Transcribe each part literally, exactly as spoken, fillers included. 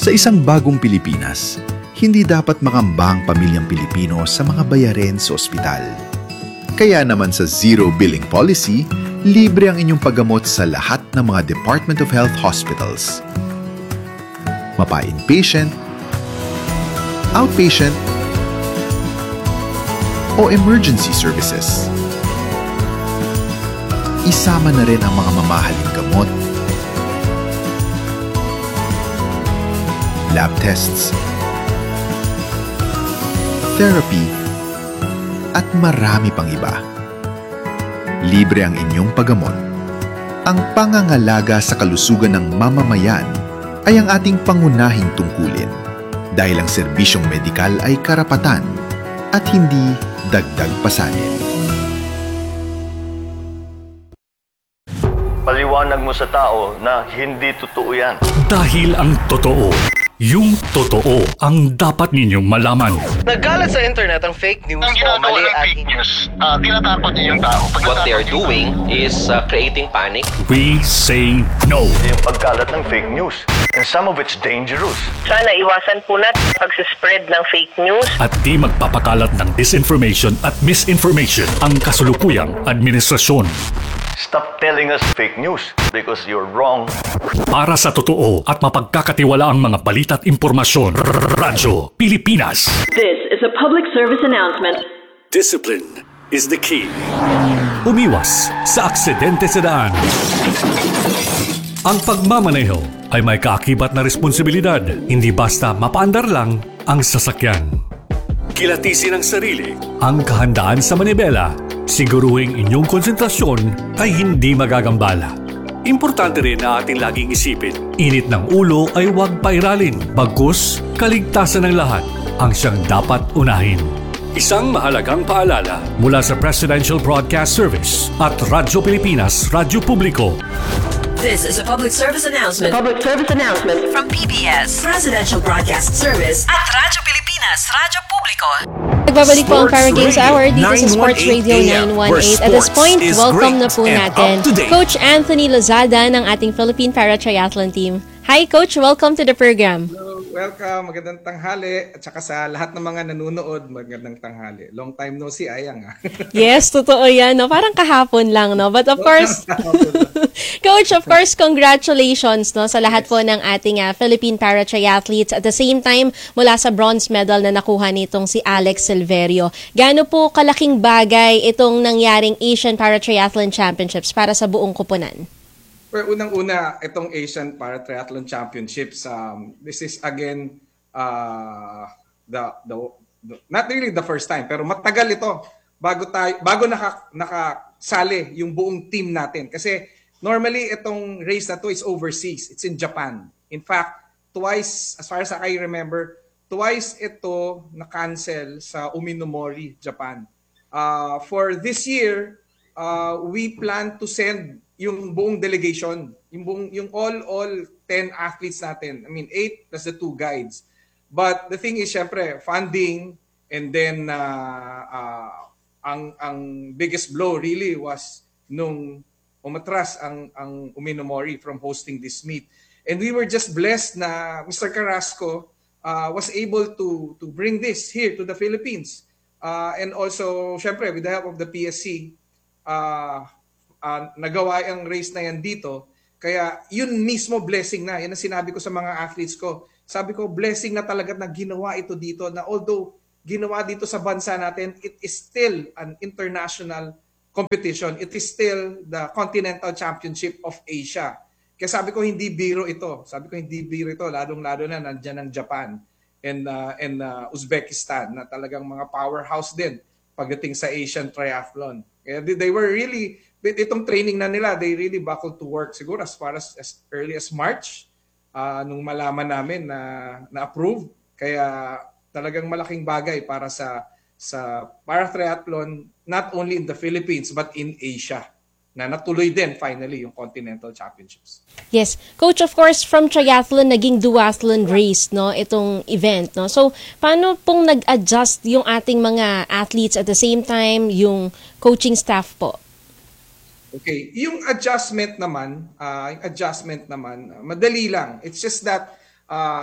Sa isang bagong Pilipinas, hindi dapat makambang pamilyang Pilipino sa mga bayarin sa ospital. Kaya naman sa Zero Billing Policy, libre ang inyong paggamot sa lahat ng mga Department of Health hospitals. Mapa-inpatient, outpatient, o emergency services. Isama na rin ang mga mamahaling gamot, lab tests, therapy, at marami pang iba. Libre ang inyong paggamot. Ang pangangalaga sa kalusugan ng mamamayan ay ang ating pangunahing tungkulin dahil ang serbisyong medikal ay karapatan at hindi dagdag pasanin. Paliwanag mo sa tao na hindi totoo yan. Dahil ang totoo, yung totoo ang dapat ninyong malaman. Nagkalat sa internet ang fake news ang o mali ng at fake news, uh, tinatakot niyo yung tao. What they are doing is uh, creating panic. We say no. Yung pagkalat ng fake news. And some of it's dangerous. Sana iwasan po natin pag-spread ng fake news. At di magpapakalat ng disinformation at misinformation ang kasulukuyang administrasyon. Stop telling us fake news because you're wrong. Para sa totoo at mapagkakatiwala ang mga balita at impormasyon, Radyo Pilipinas. This is a public service announcement. Discipline is the key. Umiwas sa aksidente sa daan. Ang pagmamaneho ay may kaakibat na responsibilidad, hindi basta mapaandar lang ang sasakyan. Kilatisin ang sarili, ang kahandaan sa manibela, siguruhing inyong konsentrasyon ay hindi magagambala. Importante rin na ating laging isipin, init ng ulo ay huwag pairalin, bagkus kaligtasan ng lahat ang siyang dapat unahin. Isang mahalagang paalala mula sa Presidential Broadcast Service at Radyo Pilipinas, Radyo Publiko. This is a public service announcement. Public service announcement From P B S, Presidential Broadcast Service at Radyo Pilipinas, Radyo Publiko. Nagbabalik po ang Para Games Hour dito sa Sports Radio nine one eight. At this point, welcome na po natin Coach Anthony Lozada ng ating Philippine Para Triathlon Team. Hi Coach, welcome to the program. Hello, welcome, magandang tanghali. At saka sa lahat ng mga nanonood, magandang tanghali. Long time no see, Ayang. Yes, totoo yan. No? Parang kahapon lang. No? But of course, Coach, of course, congratulations no, sa lahat po ng ating uh, Philippine Para Triathletes. At the same time, mula sa bronze medal na nakuha nitong si Alex Silverio. Gaano po kalaking bagay itong nangyaring Asian Para Triathlon Championships para sa buong koponan? Well, unang-una, itong Asian Para Triathlon Championships, um, this is again, uh, the, the, the, not really the first time, pero matagal ito bago, tayo, bago naka, nakasali yung buong team natin. Kasi normally, itong race na to is overseas. It's in Japan. In fact, twice, as far as I remember, twice ito na-cancel sa Uminomori, Japan. Uh, for this year, uh, we plan to send yung buong delegation, yung buong, yung all all ten athletes natin. I mean, eight plus the two guides. But the thing is, syempre, funding, and then uh, uh, ang ang biggest blow really was nung umatras ang ang Uminomori from hosting this meet. And we were just blessed na Mister Carrasco uh, was able to to bring this here to the Philippines. Uh, and also, syempre, with the help of the P S C, uh, Uh, nagawa ang race na yan dito. Kaya yun mismo blessing na. Yan ang sinabi ko sa mga athletes ko. Sabi ko, blessing na talaga na ginawa ito dito. Na although ginawa dito sa bansa natin, it is still an international competition. It is still the Continental Championship of Asia. Kaya sabi ko, hindi biro ito. Sabi ko, hindi biro ito. Ladong-lado na nandyan ang Japan and, uh, and uh, Uzbekistan na talagang mga powerhouse din pagdating sa Asian Triathlon. Kaya they were really... Itong training na nila, they really buckled to work siguro as far as, as early as March uh, nung malaman namin na na-approve. Kaya talagang malaking bagay para sa sa para triathlon not only in the Philippines but in Asia na natuloy din finally yung Continental Championships. Yes. Coach, of course, from triathlon, naging duathlon race, no, itong event. No? So, paano pong nag-adjust yung ating mga athletes at the same time yung coaching staff po? Okay, yung adjustment naman, uh, yung adjustment naman, uh, madali lang. It's just that uh,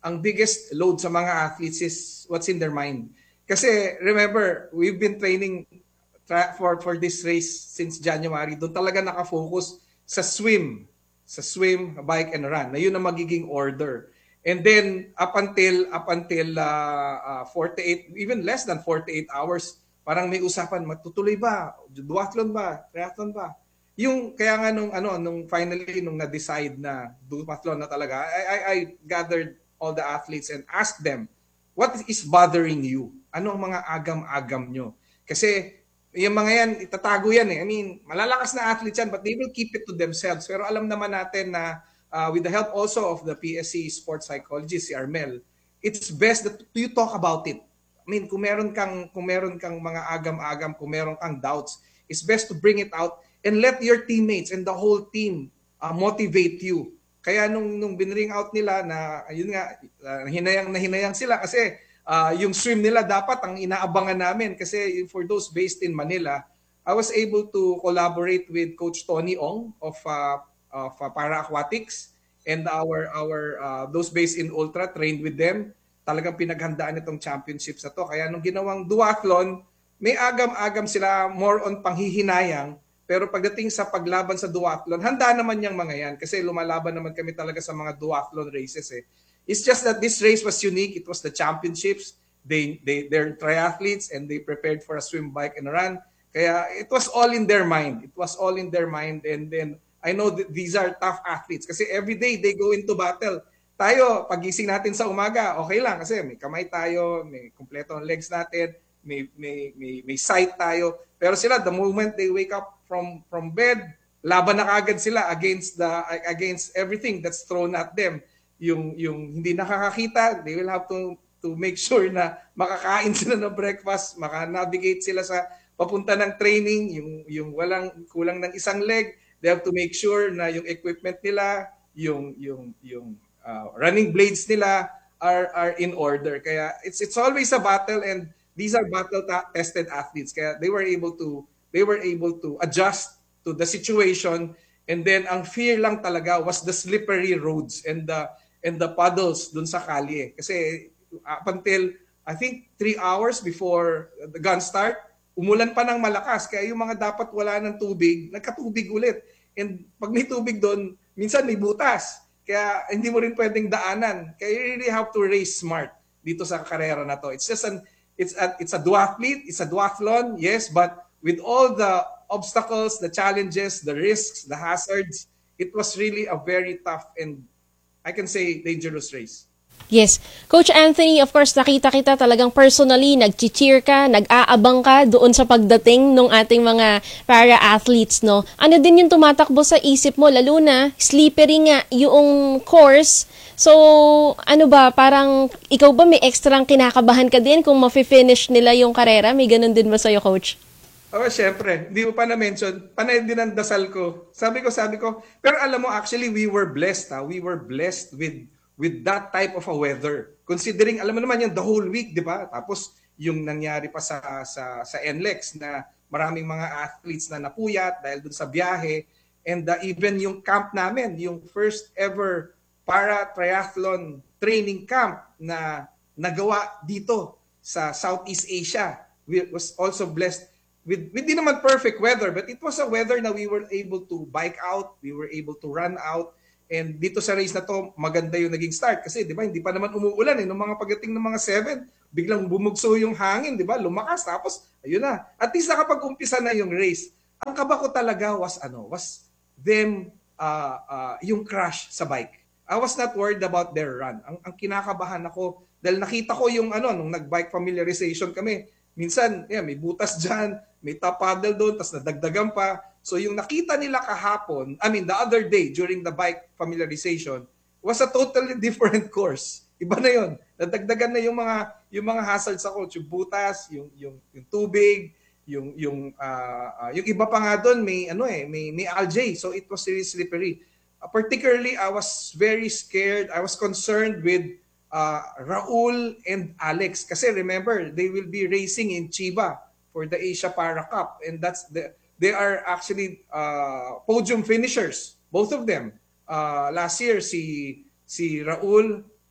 ang biggest load sa mga athletes is what's in their mind. Kasi remember, we've been training tra- for for this race since January. Doon talaga nakafocus sa swim, sa swim, bike and run. Na yun ang magiging order. And then up until up until uh, uh, forty-eight, even less than forty-eight hours, parang may usapan, matutuloy ba? Duathlon ba? Triathlon ba? Yung kaya nga nung ano nung finally nung na-decide na duathlon na talaga, I, I I gathered all the athletes and asked them, what is bothering you? Ano ang mga agam-agam nyo? Kasi yung mga yan, itatago yan eh. I mean, malalakas na athletes yan, but they will keep it to themselves. Pero alam naman natin na uh, with the help also of the P S C sports psychologist, si Armel, it's best that you talk about it. I mean, kung meron kang, kung meron kang mga agam-agam, kung meron kang doubts, it's best to bring it out and let your teammates and the whole team uh, motivate you. Kaya nung nung binring out nila na ayun nga uh, hinayang na hinayang sila kasi uh, yung swim nila dapat ang inaabangan namin kasi for those based in Manila, I was able to collaborate with Coach Tony Ong of uh, of uh, Para Aquatics and our our uh, those based in Ultra trained with them. Talagang pinaghandaan itong championships na to. Kaya nung ginawang duathlon, may agam-agam sila more on panghihinayang. Pero pagdating sa paglaban sa duathlon, handa naman yung mga yan kasi lumalaban naman kami talaga sa mga duathlon races eh. It's just that this race was unique. It was the championships. They they they're triathletes and they prepared for a swim, bike and run. Kaya it was all in their mind. It was all in their mind and then I know that these are tough athletes kasi every day they go into battle. Tayo, pagising natin sa umaga, okay lang kasi may kamay tayo, may kumpleto ang legs natin, may may may, may sight tayo. Pero sila the moment they wake up from from bed, laban na kaagad sila against the against everything that's thrown at them. Yung yung hindi nakakakita, they will have to to make sure na makakain sila ng breakfast, maka-navigate sila sa papunta ng training, yung yung walang kulang ng isang leg, they have to make sure na yung equipment nila, yung yung yung uh, running blades nila are are in order. Kaya it's it's always a battle and these are battle tested athletes. Kaya they were able to they were able to adjust to the situation and then ang fear lang talaga was the slippery roads and the and the puddles dun sa kalye. Kasi up until I think three hours before the gun start, umulan pa ng malakas. Kaya yung mga dapat wala ng tubig, nagkatubig ulit. And pag may tubig doon, minsan may butas. Kaya hindi mo rin pwedeng daanan. Kaya you really have to race smart dito sa karera na to. It's just an it's a, it's a duathlete, it's a duathlon, yes, but with all the obstacles, the challenges, the risks, the hazards, it was really a very tough and I can say dangerous race. Yes. Coach Anthony, of course, nakita kita talagang personally, nag-cheer ka, nag-aabang ka doon sa pagdating ng ating mga para-athletes, no? Ano din yung tumatakbo sa isip mo, lalo na slippery nga yung course. So, ano ba, parang ikaw ba may extrang kinakabahan ka din kung mafe-finish nila yung karera? May ganun din ba sa'yo, Coach? Oh, syempre. Hindi mo pa na-mention. Panay din ang dasal ko. Sabi ko, sabi ko. Pero alam mo, actually, we were blessed. Ha? We were blessed with with that type of a weather. Considering, alam mo naman yung the whole week, di ba? Tapos, yung nangyari pa sa sa sa N L E X na maraming mga athletes na napuyat dahil dun sa biyahe. And uh, even yung camp namin, yung first ever para triathlon training camp na nagawa dito sa Southeast Asia. We was also blessed with, with di naman perfect weather, but it was a weather na we were able to bike out, we were able to run out, and dito sa race na to, maganda yung naging start. Kasi di ba, hindi pa naman umuulan eh. Nung mga pagdating ng mga seven, biglang bumugso yung hangin, di ba? Lumakas, tapos, ayun na. At least nakapag-umpisa na yung race. Ang kaba ko talaga was, ano, was them, uh, uh, yung crash sa bike. I was not worried about their run. Ang, ang kinakabahan ako, dahil nakita ko yung ano, nung nag-bike familiarization kami, minsan, yeah, may butas dyan, may top paddle doon, tapos nadagdagan pa. So yung nakita nila kahapon, I mean the other day during the bike familiarization, was a totally different course. Iba na yun. Nadagdagan na yung mga yung mga hazards sa coach, yung butas, yung yung yung tubig, yung yung uh, uh, yung iba pa nga doon may ano eh, may may algae. So it was really slippery. Uh, particularly I was very scared. I was concerned with uh, Raul and Alex kasi remember, they will be racing in Chiba for the Asia Para Cup and that's the they are actually uh, podium finishers, both of them. Uh, last year si si Raul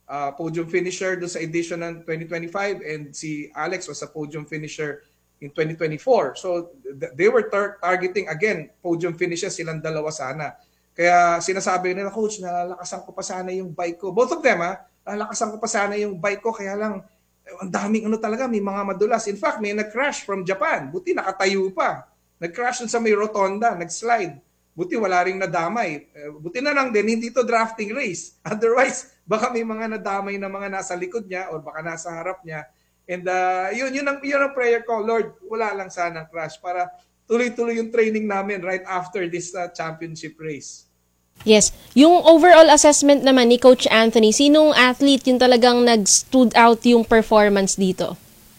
uh, podium finisher doon sa edition ng twenty twenty-five, and si Alex was a podium finisher in twenty twenty-four. So th- they were tar- targeting again podium finishes silang dalawa sana. Kaya sinasabi nila, coach, nalalakasan ko pa sana yung bike ko. Both of them, ha, nalalakasan ko pa sana yung bike ko, kaya lang ang daming ano talaga, may mga madulas. In fact, may nag-crash from Japan. Buti nakatayo pa. Nag-crash dun sa may rotonda, nag-slide. Buti wala ring nadamay. Buti na lang din, hindi to drafting race. Otherwise, baka may mga nadamay na mga nasa likod niya or baka nasa harap niya. And uh, yun, yun, ang, yun ang prayer ko, Lord, wala lang sanang crash para tuloy-tuloy yung training namin right after this uh, championship race. Yes. Yung overall assessment naman ni Coach Anthony, sinong athlete yung talagang nag-stood out yung performance dito?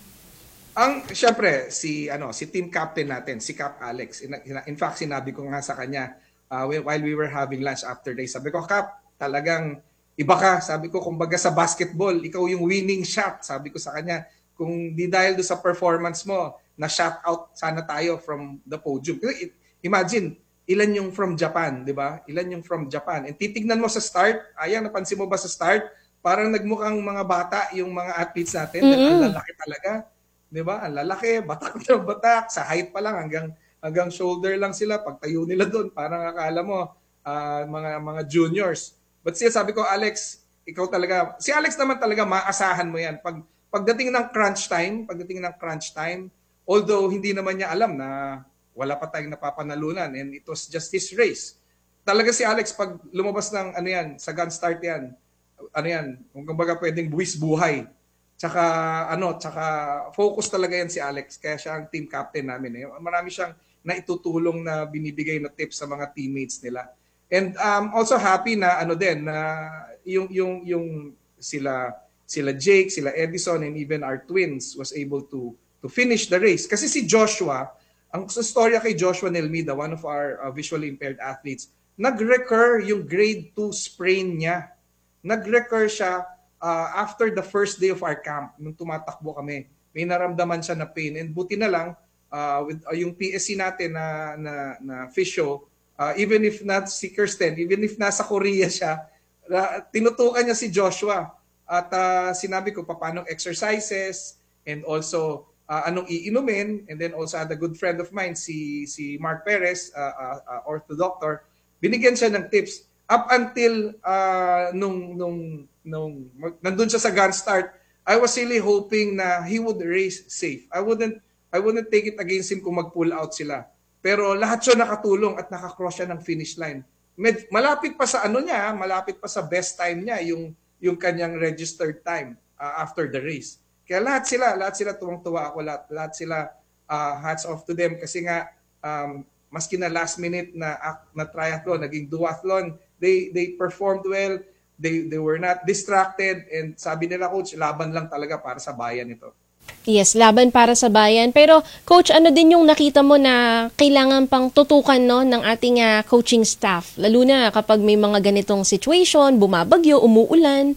Ang syempre si ano si team captain natin, si Cap Alex. In, in fact, sinabi ko nga sa kanya uh, while we were having lunch after day, sabi ko, Cap, talagang iba ka. Sabi ko, kumbaga sa basketball, ikaw yung winning shot. Sabi ko sa kanya, kung di dahil do sa performance mo, na shout out sana tayo from the podium. Imagine, ilan yung from Japan, di ba? Ilan yung from Japan. And titignan mo sa start, ayan, napansin mo ba sa start? Parang nagmukhang mga bata yung mga athletes natin. Mm-hmm. Ang lalaki talaga. Di ba? Ang lalaki, batak na batak. Sa height pa lang, hanggang, hanggang shoulder lang sila. Pagtayo nila doon, parang akala mo, uh, mga, mga juniors. But siya, sabi ko, Alex, ikaw talaga, si Alex naman talaga, maasahan mo yan. Pag, pagdating ng crunch time, pagdating ng crunch time, although hindi naman niya alam na wala pa tayong napapanalunan and it was just his race. Talaga si Alex, pag lumabas ng ano yan, sa gun start yan, ano yan, kung kumbaga pwedeng buwis buhay. Tsaka, ano, tsaka focus talaga yan si Alex. Kaya siya ang team captain namin. Eh. Marami siyang naitutulong na binibigay na tips sa mga teammates nila. And um, also happy na ano din, na yung, yung, yung sila, sila Jake, sila Edison, and even our twins was able to, to finish the race. Kasi si Joshua, ang storya kay Joshua Nelmida, one of our uh, visually impaired athletes, nag-recur yung grade two sprain niya. Nag-recur siya uh, after the first day of our camp, nung tumatakbo kami. May naramdaman siya na pain. And buti na lang, uh, with uh, yung P S C natin na, na, na physio, uh, even if not si Kirsten, even if nasa Korea siya, uh, tinutukan niya si Joshua. At uh, sinabi ko, paano exercises, and also, Uh, anong iinumin, and then also had a good friend of mine, si si Mark Perez, uh, uh, uh, ortho doctor, binigyan siya ng tips up until uh, nung nung nung nandun siya sa gun start. I was really hoping na he would race safe. I wouldn't I wouldn't take it against him kung mag-pull out sila. Pero lahat siya nakatulong at nakakross siya ng finish line. Med, malapit pa sa ano niya, malapit pa sa best time niya yung yung kanyang registered time uh, after the race. Kaya lahat sila, lahat sila tuwang-tuwa ako, lahat, lahat sila uh, hats off to them kasi nga um, maski na last minute na na triathlon, naging duathlon, they they performed well, they they were not distracted, and sabi nila, coach, laban lang talaga para sa bayan ito. Yes, laban para sa bayan. Pero coach, ano din yung nakita mo na kailangan pang tutukan no ng ating uh, coaching staff, lalo na kapag may mga ganitong situation, bumabagyo, umuulan?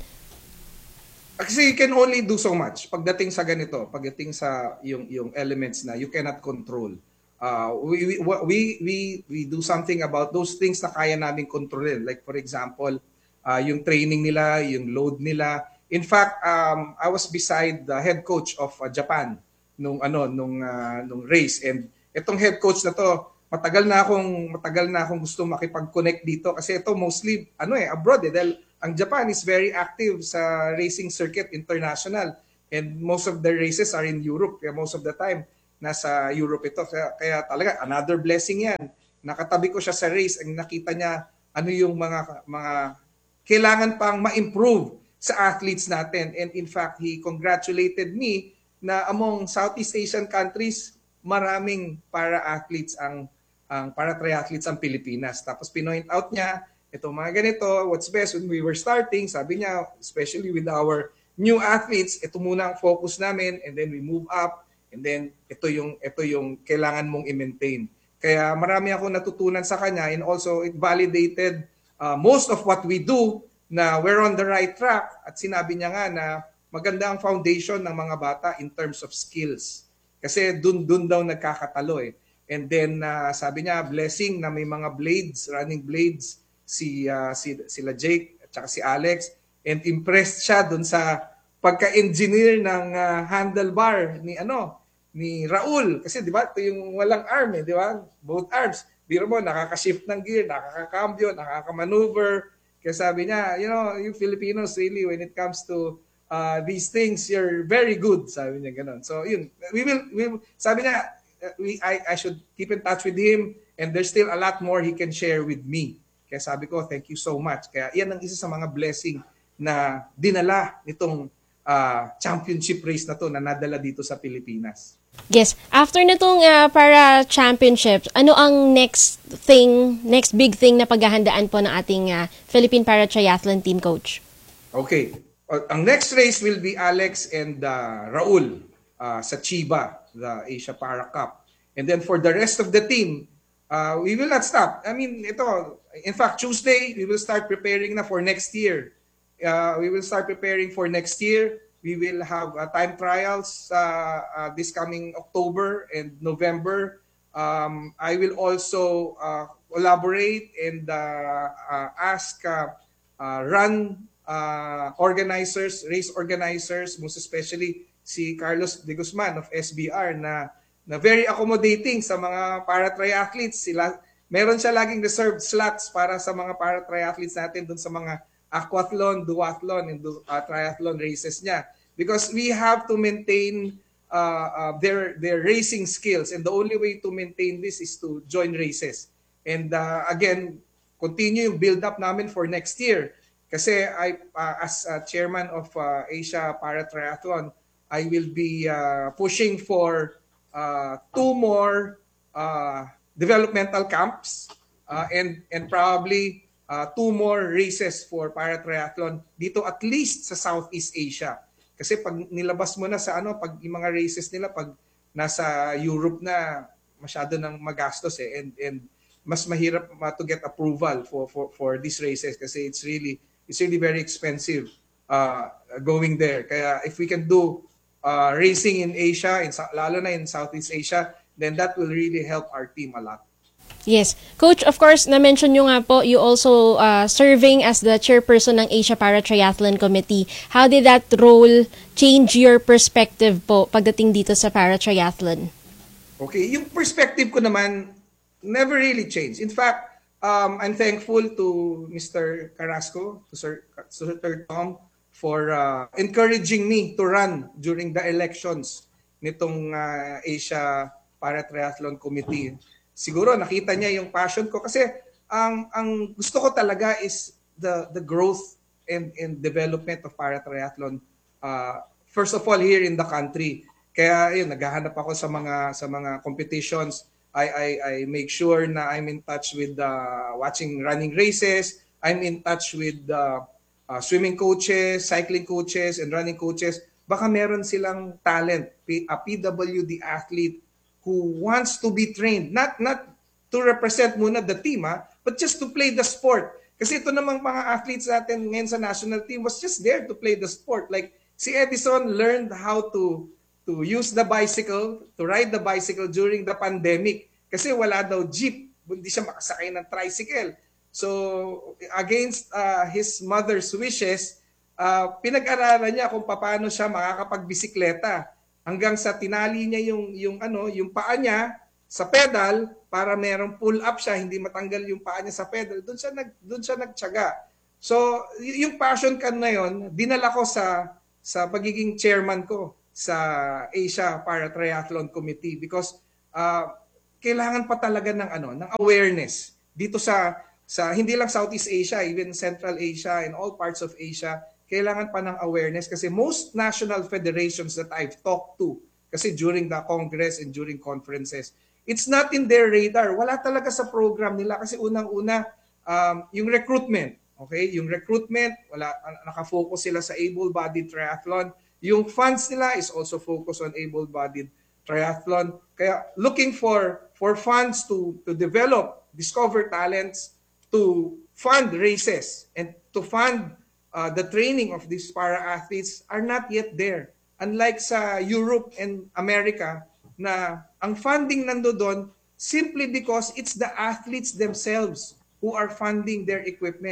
Kasi you can only do so much pagdating sa ganito, pagdating sa yung yung elements na you cannot control. Uh, we, we we we we do something about those things na kaya naming kontrolin. Like for example, uh, yung training nila, yung load nila. In fact, um, I was beside the head coach of uh, Japan nung ano nung uh, nung race, and itong head coach na to, matagal na akong matagal na akong gusto makipag-connect dito kasi ito mostly ano eh abroad eh, dahil ang Japan is very active sa racing circuit international, and most of the races are in Europe. Kaya most of the time, nasa Europe ito. Kaya, kaya talaga, another blessing yan. Nakatabi ko siya sa race, ang nakita niya ano yung mga, mga kailangan pang ma-improve sa athletes natin. And in fact, he congratulated me na among Southeast Asian countries, maraming para-athletes ang, ang para-triathletes ang Pilipinas. Tapos pinoint out niya, ito mga ganito, what's best when we were starting, sabi niya, especially with our new athletes, ito muna ang focus namin, and then we move up, and then ito yung ito yung kailangan mong i-maintain. Kaya marami ako natutunan sa kanya, and also it validated uh, most of what we do na we're on the right track, at sinabi niya nga na maganda ang foundation ng mga bata in terms of skills. Kasi dun dun daw nagkakatalo eh. And then uh, sabi niya, blessing na may mga blades, running blades, si uh, si sila Jake at saka si Alex, And impressed siya dun sa pagka-engineer ng uh, handlebar ni ano ni Raul. Kasi di ba, ito yung walang arm eh, di ba? Both arms. Biro mo, nakaka-shift ng gear, nakaka-cambio, nakaka-maneuver. Kaya sabi niya, you know, you Filipinos really, when it comes to uh, these things, you're very good. Sabi niya ganun. So, yun. We will, we will sabi niya, we, I, I should keep in touch with him and there's still a lot more he can share with me. Kaya sabi ko, thank you so much. Kaya yan ang isa sa mga blessing na dinala nitong uh, championship race na to na nadala dito sa Pilipinas. Yes. After nitong uh, para championships, ano ang next thing, next big thing na paghahandaan po ng ating uh, Philippine Para Triathlon team, Coach? Okay. Uh, ang next race will be Alex and uh, Raul uh, sa Chiba, the Asia Para Cup. And then for the rest of the team, uh, we will not stop. I mean, ito, in fact, Tuesday, we will start preparing na for next year. Uh, we will start preparing for next year. We will have uh, time trials uh, uh, this coming October and November. Um, I will also uh, collaborate and uh, uh, ask uh, uh, run uh, organizers, race organizers, most especially si Carlos De Guzman of S B R na na very accommodating sa mga para-triathletes. Sila, meron siya laging reserved slots para sa mga para-triathletes natin dun sa mga aquathlon, duathlon, and uh, triathlon races niya. Because we have to maintain uh, uh, their their racing skills, and the only way to maintain this is to join races. And uh, again, continue yung build-up namin for next year. Kasi I, uh, as uh, chairman of uh, Asia Para Triathlon, I will be uh, pushing for uh, two more uh, developmental camps uh, and and probably uh, two more races for para triathlon dito at least sa Southeast Asia. Kasi pag nilabas mo na sa ano, pag yung mga races nila pag nasa Europe na, masyado nang magastos eh, and and mas mahirap to get approval for for for these races kasi it's really it's really very expensive uh going there. Kaya if we can do uh racing in Asia, in lalo na in Southeast Asia, then that will really help our team a lot. Yes. Coach, of course, na-mention nyo nga po, you also uh, serving as the chairperson ng Asia Para Triathlon Committee. How did that role change your perspective po pagdating dito sa Para Triathlon? Okay, yung perspective ko naman never really changed. In fact, um, I'm thankful to Mister Carrasco, to Sir, Sir Tom, for uh, encouraging me to run during the elections nitong uh, Asia Para Triathlon Committee. Siguro nakita niya yung passion ko kasi ang ang gusto ko talaga is the the growth and and development of para triathlon uh, first of all here in the country. Kaya yun, naghahanap ako sa mga sa mga competitions. I I I make sure na I'm in touch with uh, watching running races. I'm in touch with uh, uh, swimming coaches, cycling coaches, and running coaches. Baka meron silang talent, a P W D athlete who wants to be trained, not not to represent muna the team, ha, but just to play the sport. Kasi ito namang mga athletes natin ngayon sa national team was just there to play the sport. Like si Edison learned how to to use the bicycle, to ride the bicycle during the pandemic. Kasi wala daw jeep, hindi siya makasakay ng tricycle. So against uh, his mother's wishes, uh, pinag-aralan niya kung paano siya makakapagbisikleta. Hanggang sa tinali niya yung yung ano, yung paa niya sa pedal para merong pull up siya, hindi matanggal yung paa niya sa pedal. Doon siya nag doon siya nagtiyaga. So, y- yung passion kan na yon, dinala ko sa sa pagiging chairman ko sa Asia Para Triathlon Committee because uh, kailangan pa talaga ng ano, ng awareness dito sa sa hindi lang Southeast Asia, even Central Asia and all parts of Asia. Kailangan pa ng awareness kasi most national federations that I've talked to, kasi during the Congress and during conferences, it's not in their radar. Wala talaga sa program nila kasi unang-una, um, yung recruitment. Okay? Yung recruitment, wala, nakafocus sila sa able-bodied triathlon. Yung funds nila is also focused on able-bodied triathlon. Kaya looking for for funds to to develop, discover talents, to fund races, and to fund Uh, the training of these para-athletes are not yet there. Unlike sa Europe and America, na ang funding nando doon simply because it's the athletes themselves who are funding their equipment.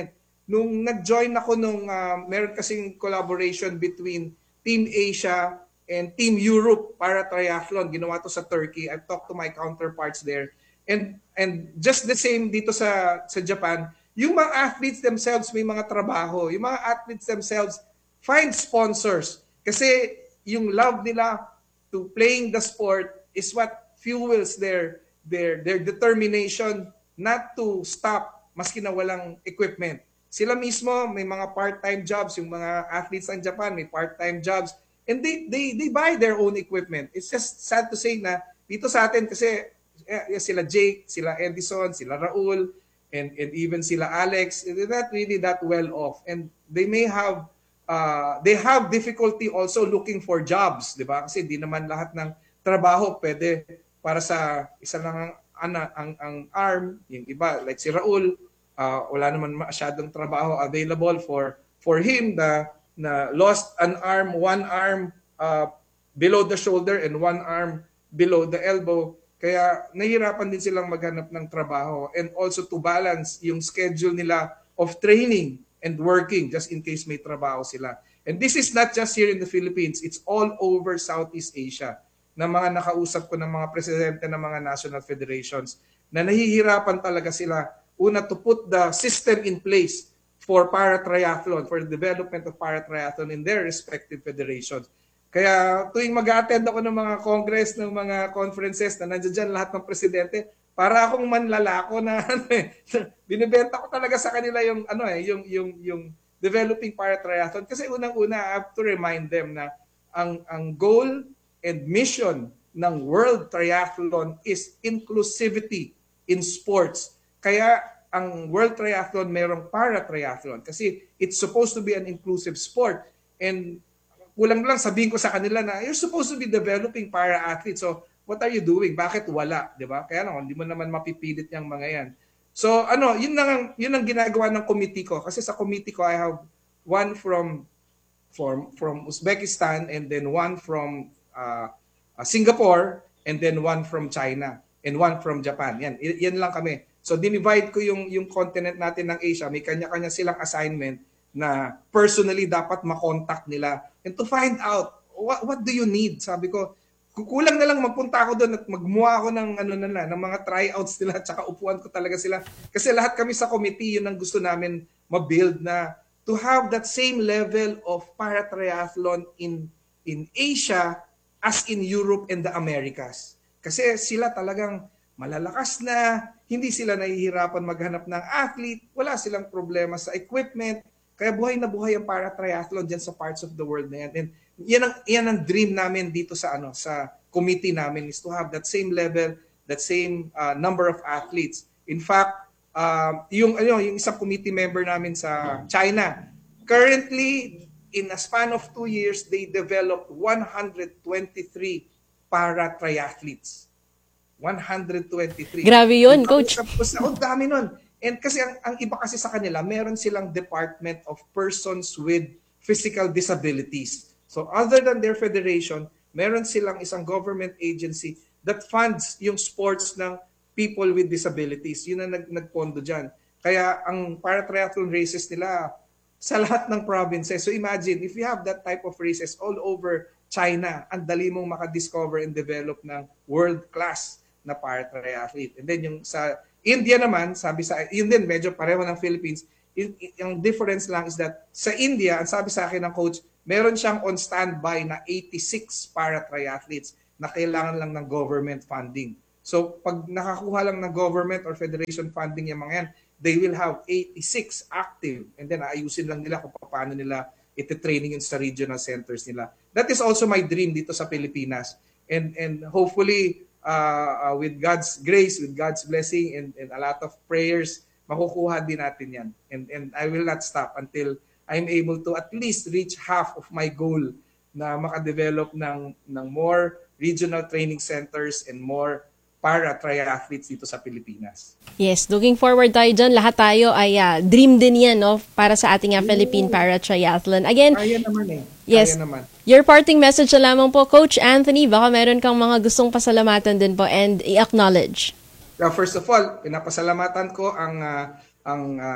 nung nag-join ako nung uh, meron kasing collaboration between Team Asia and Team Europe para triathlon. Ginawa to sa Turkey. I've talked to my counterparts there. And and just the same dito sa sa Japan, yung mga athletes themselves may mga trabaho. Yung mga athletes themselves find sponsors. Kasi yung love nila to playing the sport is what fuels their their their determination not to stop maski na walang equipment. Sila mismo may mga part-time jobs, yung mga athletes ng Japan may part-time jobs, and they they they buy their own equipment. It's just sad to say na dito sa atin kasi eh, sila Jake, sila Edison, sila Raul, and and even sila Alex, they're not really that well off, and they may have uh, they have difficulty also looking for jobs, di ba? Kasi di naman lahat ng trabaho pwede para sa isa lang ang ana ang ang arm, yung iba like si Raul, uh, wala naman masyadong trabaho available for for him na na lost an arm, one arm uh, below the shoulder and one arm below the elbow. Kaya nahihirapan din silang maghanap ng trabaho, and also to balance yung schedule nila of training and working just in case may trabaho sila. And this is not just here in the Philippines, it's all over Southeast Asia na mga nakausap ko ng mga presidente ng mga national federations na nahihirapan talaga sila, una, to put the system in place for para-triathlon, for the development of para-triathlon in their respective federations. Kaya tuwing mag-attend ako ng mga congress, ng mga conferences na nandiyan dyan lahat ng presidente, para akong manlalako na ano eh, binibenta ko talaga sa kanila yung ano eh, yung yung yung developing para-triathlon, kasi unang-una I have to remind them na ang ang goal and mission ng World Triathlon is inclusivity in sports. Kaya ang World Triathlon merong para-triathlon kasi it's supposed to be an inclusive sport, and kulang lang sabihin ko sa kanila na you're supposed to be developing para-athletes. So what are you doing? Bakit wala? Di ba? Kaya naman, hindi mo naman mapipilit yung mga yan. So ano, yun lang, yun ang ginagawa ng committee ko. Kasi sa committee ko, I have one from, from, from Uzbekistan, and then one from uh, uh, Singapore, and then one from China, and one from Japan. Yan, y- yan lang kami. So dinivide ko yung, yung continent natin ng Asia. May kanya-kanya silang assignment na personally dapat makontak nila and to find out what what do you need. Sabi ko, kukulang na lang magpunta ako doon at magmuha ako ng ano na ng mga tryouts nila at saka upuan ko talaga sila. Kasi lahat kami sa committee, yun ang gusto namin ma-build, na to have that same level of para-triathlon in in Asia as in Europe and the Americas. Kasi sila talagang malalakas na, hindi sila nahihirapan maghanap ng athlete, wala silang problema sa equipment. Kaya buhay na buhay ang para-triathlon dyan sa parts of the world na yan. And yan ang, yan ang dream namin dito sa ano sa committee namin, is to have that same level, that same uh, number of athletes. In fact, uh, yung, ano, yung isang committee member namin sa China, currently, in a span of two years, they developed one hundred twenty-three para-triathletes. one hundred twenty-three. Grabe yun, Coach. Ang dami nun. And kasi ang, ang iba kasi sa kanila, meron silang Department of Persons with Physical Disabilities. So other than their federation, meron silang isang government agency that funds yung sports ng people with disabilities. Yun ang nag, nagpondo dyan. Kaya ang para-triathlon races nila sa lahat ng provinces. So imagine, if you have that type of races all over China, ang dali mong makadiscover and develop ng world-class na para-triathlete. And then yung sa India naman, sabi sa, yun din, medyo pareho ng Philippines. Yung difference lang is that sa India, ang sabi sa akin ng coach, meron siyang on standby na eighty-six para-triathletes na kailangan lang ng government funding. So pag nakakuha lang ng government or federation funding yung mga yan, they will have eighty-six active, and then ayusin lang nila kung paano nila iti-training yun sa regional centers nila. That is also my dream dito sa Pilipinas. And and hopefully, Uh, uh, with God's grace, with God's blessing, and, and a lot of prayers, makukuha din natin yan. And, and I will not stop until I'm able to at least reach half of my goal na makadevelop ng, ng more regional training centers and more para-triathletes dito sa Pilipinas. Yes, looking forward tayo dyan. Lahat tayo ay uh, dream din yan, no? Para sa ating uh, Philippine Para-Triathlon. Again, kaya naman eh. Yes. Kaya naman. Your parting message na lamang po, Coach Anthony. Baka meron kang mga gustong pasalamatan din po and i-acknowledge. Uh, first of all, pinapasalamatan ko ang uh, ang uh,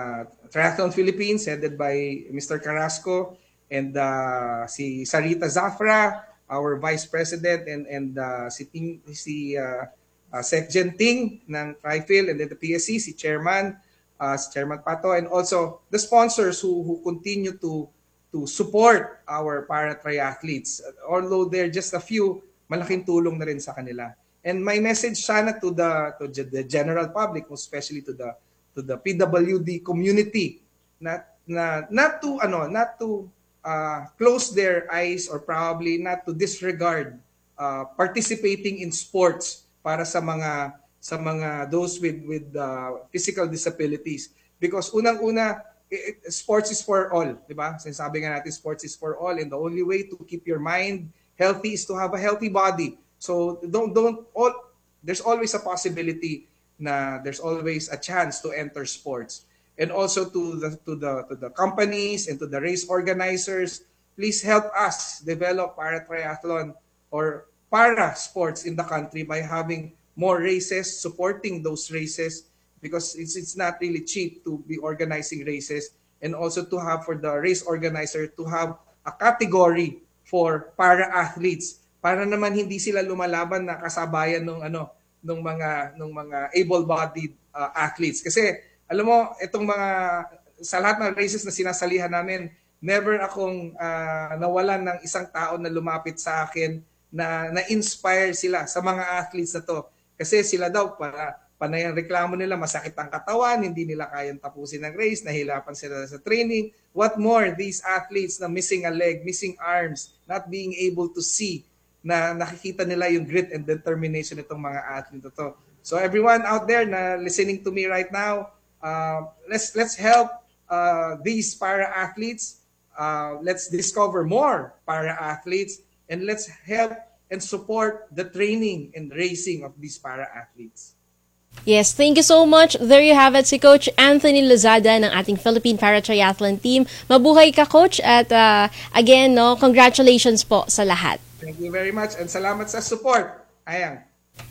Triathlon Philippines, headed by Mister Carrasco, and uh, si Sarita Zafra, our Vice President, and and uh, si Ting, si uh, uh, Secgen Ting ng Trifil, and then the P S C, si Chairman, uh, si Chairman Pato, and also the sponsors who who continue to to support our para triathletes. Although they're just a few, malaking tulong na rin sa kanila. And my message sana to the to the general public, especially to the to the P W D community, not na not to ano, not to uh, close their eyes or probably not to disregard uh, participating in sports para sa mga sa mga those with with uh, physical disabilities, because unang-una, it, sports is for all, di ba? Sinasabi nga natin, sports is for all, and the only way to keep your mind healthy is to have a healthy body. So don't don't all there's always a possibility na there's always a chance to enter sports. And also to the to the to the companies and to the race organizers, please help us develop para triathlon or para sports in the country by having more races, supporting those races, because it's it's not really cheap to be organizing races, and also to have for the race organizer to have a category for para athletes, para naman hindi sila lumalaban na kasabayan ng ano ng mga ng mga able-bodied uh, athletes. Kasi alam mo, itong mga sa lahat ng races na sinasalihan namin, never akong uh, nawalan ng isang tao na lumapit sa akin na na-inspire sila sa mga athletes na to. Kasi sila daw, para panay ang reklamo nila, masakit ang katawan, hindi nila kayang tapusin ng race, nahirapan sila sa training. What more, these athletes na missing a leg, missing arms, not being able to see, na nakikita nila yung grit and determination itong mga athlete ito. So everyone out there na listening to me right now, uh, let's let's help uh, these para athletes. Uh, let's discover more para athletes, and let's help and support the training and racing of these para athletes. Yes, thank you so much. There you have it, si Coach Anthony Lozada ng ating Philippine Para Triathlon team. Mabuhay ka, Coach, at uh, again, no, congratulations po sa lahat. Thank you very much, and salamat sa support. Ayan.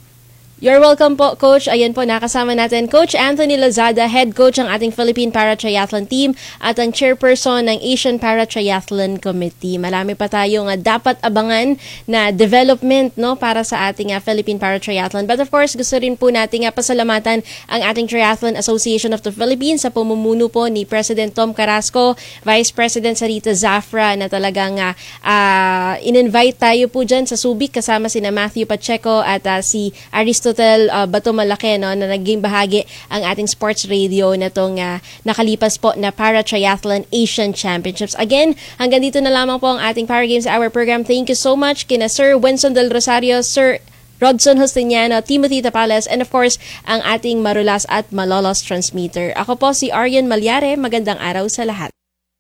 You're welcome po, Coach. Ayan po, nakasama natin Coach Anthony Lozada, head coach ng ating Philippine Para Triathlon team at ang chairperson ng Asian Para Triathlon Committee. Marami pa tayong uh, dapat abangan na development, no, para sa ating uh, Philippine Para Triathlon. But of course, gusto rin po nating uh, pasalamatan ang ating Triathlon Association of the Philippines sa pamumuno po ni President Tom Carrasco, Vice President Sarita Zafra, na talagang uh, uh, in-invite tayo po dyan sa Subic kasama sina Matthew Pacheco at uh, si Aristo Total uh, Bato Malaki, no, na naging bahagi ang ating sports radio na itong uh, nakalipas po na Para Triathlon Asian Championships. Again, hanggang dito na lamang po ang ating Para Games Hour program. Thank you so much kina Sir Wenson Del Rosario, Sir Rodson Justiniano, Timothy Tapales, and of course, ang ating marulas at malolos transmitter. Ako po si Arian Malyare. Magandang araw sa lahat.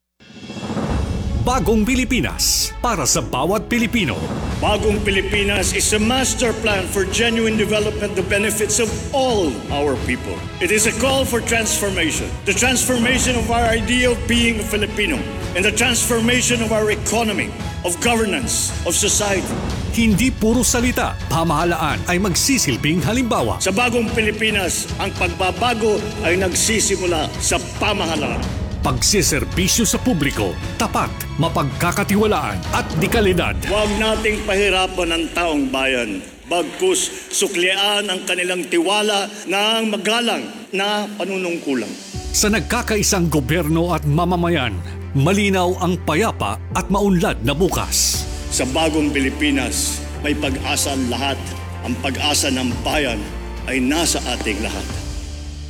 Bagong Pilipinas para sa bawat Pilipino. Bagong Pilipinas is a master plan for genuine development, the benefits of all our people. It is a call for transformation. The transformation of our idea of being a Filipino and the transformation of our economy, of governance, of society. Hindi puro salita, pamahalaan ay magsisilbing halimbawa. Sa Bagong Pilipinas, ang pagbabago ay nagsisimula sa pamahalaan. Pagsiservisyo sa publiko, tapat, mapagkakatiwalaan at dekalidad. Huwag nating pahirapan ang taong bayan. Bagkus suklian ang kanilang tiwala ng magalang na panunungkulan. Sa nagkakaisang gobyerno at mamamayan, malinaw ang payapa at maunlad na bukas. Sa Bagong Pilipinas, may pag-asa ang lahat. Ang pag-asa ng bayan ay nasa ating lahat.